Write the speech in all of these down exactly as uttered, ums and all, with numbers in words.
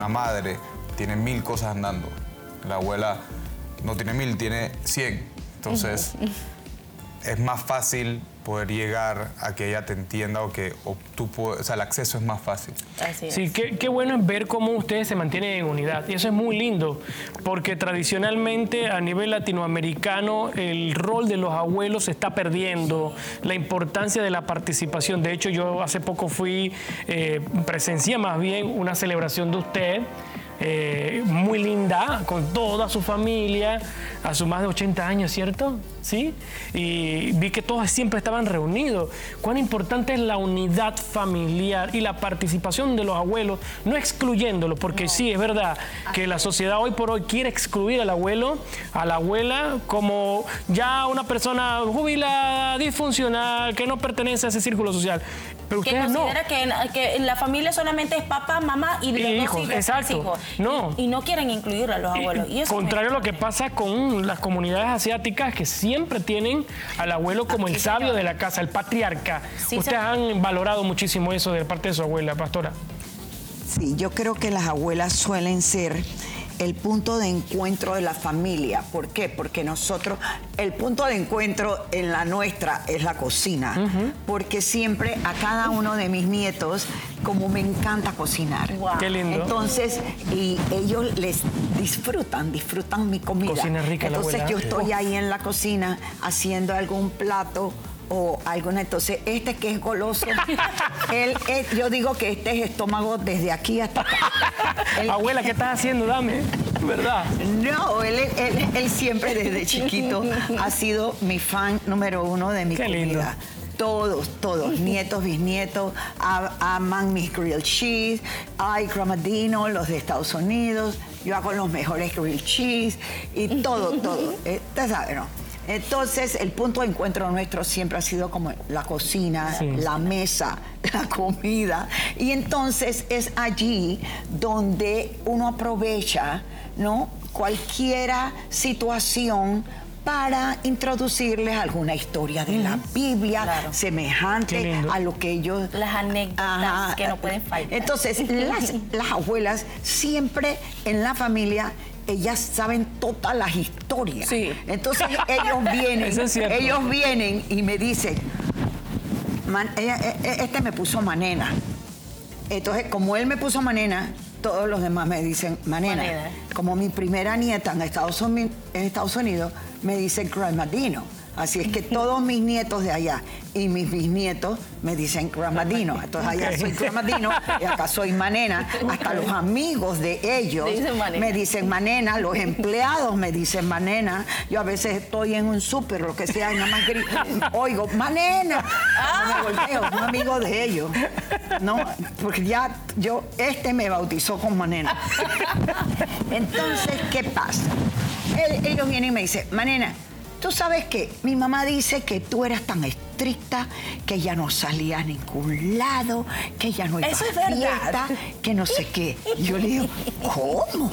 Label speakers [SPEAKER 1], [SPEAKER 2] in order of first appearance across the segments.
[SPEAKER 1] La madre tiene mil cosas andando. La abuela no tiene mil, tiene cien. Entonces, es más fácil poder llegar a que ella te entienda o que o tú puedes, o sea, el acceso es más fácil.
[SPEAKER 2] Así es.
[SPEAKER 3] Sí, qué, qué bueno es ver cómo ustedes se mantienen en unidad. Y eso es muy lindo, porque tradicionalmente a nivel latinoamericano el rol de los abuelos se está perdiendo, la importancia de la participación. De hecho, yo hace poco fui, eh, presencié más bien una celebración de usted, Eh, muy linda, con toda su familia, a sus más de ochenta años, ¿cierto? ¿Sí? Y vi que todos siempre estaban reunidos. Cuán importante es la unidad familiar y la participación de los abuelos, no excluyéndolos, porque no. Sí, es verdad que la sociedad hoy por hoy quiere excluir al abuelo, a la abuela, como ya una persona jubilada, disfuncional, que no pertenece a ese círculo social. Pero
[SPEAKER 2] que
[SPEAKER 3] ustedes
[SPEAKER 2] considera
[SPEAKER 3] no.
[SPEAKER 2] que, que la familia solamente es papá, mamá y los
[SPEAKER 3] y
[SPEAKER 2] dos
[SPEAKER 3] hijos,
[SPEAKER 2] hijos,
[SPEAKER 3] exacto.
[SPEAKER 2] hijos.
[SPEAKER 3] No.
[SPEAKER 2] Y, y no quieren incluir a los abuelos. Y eso
[SPEAKER 3] Contrario
[SPEAKER 2] es
[SPEAKER 3] a lo que pasa con las comunidades asiáticas, que siempre tienen al abuelo como el sabio de la casa, el patriarca.
[SPEAKER 2] Sí,
[SPEAKER 3] Ustedes
[SPEAKER 2] se...
[SPEAKER 3] han valorado muchísimo eso de parte de su abuela, pastora.
[SPEAKER 4] Sí, yo creo que las abuelas suelen ser el punto de encuentro de la familia. ¿Por qué? Porque nosotros, el punto de encuentro en la nuestra es la cocina. Uh-huh. Porque siempre a cada uno de mis nietos, como me encanta cocinar.
[SPEAKER 2] Wow.
[SPEAKER 3] Qué lindo.
[SPEAKER 4] Entonces, y ellos les disfrutan, disfrutan mi comida.
[SPEAKER 3] Cocina rica.
[SPEAKER 4] Entonces
[SPEAKER 3] la abuela.
[SPEAKER 4] yo estoy ahí en la cocina haciendo algún plato o alguna, entonces este que es goloso, él, él, yo digo que este es estómago desde aquí hasta acá. Él,
[SPEAKER 3] Abuela, ¿qué estás haciendo? Dame, ¿verdad?
[SPEAKER 4] No, él, él, él siempre desde chiquito ha sido mi fan número uno de mi
[SPEAKER 3] Qué
[SPEAKER 4] comida.
[SPEAKER 3] lindo.
[SPEAKER 4] Todos, todos, nietos, bisnietos, aman mis grilled cheese, ay, Gramadino, los de Estados Unidos, yo hago los mejores grilled cheese y todo, todo. Usted sabe, ¿no? Entonces, el punto de encuentro nuestro siempre ha sido como la cocina, sí. La mesa, la comida. Y entonces es allí donde uno aprovecha, ¿no?, cualquier situación para introducirles alguna historia de mm. la Biblia, claro, semejante a lo que ellos...
[SPEAKER 2] Las anécdotas ajá, que no pueden faltar.
[SPEAKER 4] Entonces, las, las abuelas siempre en la familia... ellas saben todas las historias. Sí. Entonces ellos vienen, es ellos vienen y me dicen, Man, ella, este me puso Manena. Entonces, como él me puso Manena, todos los demás me dicen Manena. Manena. Como mi primera nieta en Estados Unidos, en Estados Unidos me dicen Gramadino. Así es que todos mis nietos de allá y mis bisnietos me dicen Gramadino. Entonces allá okay. soy Gramadino y acá soy Manena. Hasta los amigos de ellos dicen me dicen Manena, los empleados me dicen Manena. Yo a veces estoy en un súper, lo que sea, y nada más grito, oigo, Manena. No me volteo, un amigo de ellos. No, porque ya yo, este me bautizó con Manena. Entonces, ¿qué pasa? Ellos vienen y me dicen, Manena, tú sabes que mi mamá dice que tú eras tan estricta, que ella no salía a ningún lado, que ella no iba a fiesta, que no sé qué. Y yo le digo, ¿cómo?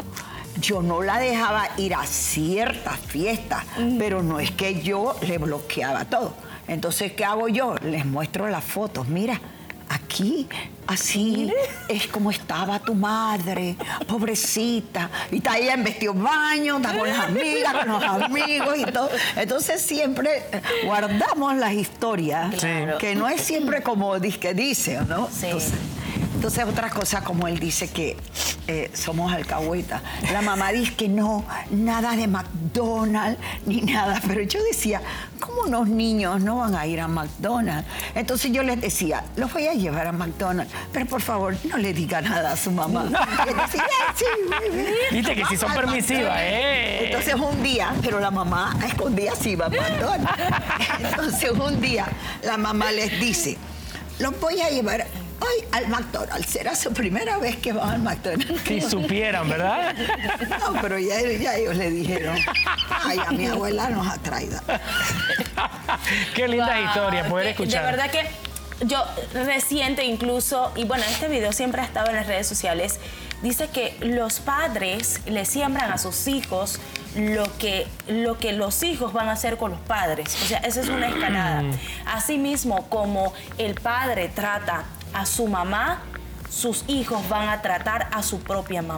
[SPEAKER 4] Yo no la dejaba ir a ciertas fiestas, pero no es que yo le bloqueaba todo. Entonces, ¿qué hago yo? Les muestro las fotos. Mira, aquí, así es como estaba tu madre, pobrecita. Y está ella en vestido baño, está con las amigas, con los amigos y todo. Entonces siempre guardamos las historias, claro, que no es siempre como que dice, ¿no? Sí. Entonces, entonces otra cosa, como él dice que eh, somos alcahuetas. La mamá dice que no, nada de McDonald's ni nada. Pero yo decía, ¿cómo unos niños no van a ir a McDonald's? Entonces yo les decía, los voy a llevar a McDonald's, pero por favor no le diga nada a su mamá. Y decía, sí,
[SPEAKER 3] viste que si son permisivas, ¿eh?
[SPEAKER 4] Entonces un día, pero la mamá a escondidas sí va a McDonald's. Entonces un día la mamá les dice, los voy a llevar hoy al McDonald's. Será su primera vez que van al McDonald's.
[SPEAKER 3] Si supieran, ¿verdad?
[SPEAKER 4] No, pero ya, ya ellos le dijeron, ay, a mi abuela nos ha traído.
[SPEAKER 3] Qué linda wow. historia poder escuchar.
[SPEAKER 2] De verdad que yo reciente incluso, y bueno, este video siempre ha estado en las redes sociales, dice que los padres le siembran a sus hijos lo que, lo que los hijos van a hacer con los padres. O sea, esa es una escalada. Asimismo, como el padre trata a su mamá, sus hijos van a tratar a su propia mamá.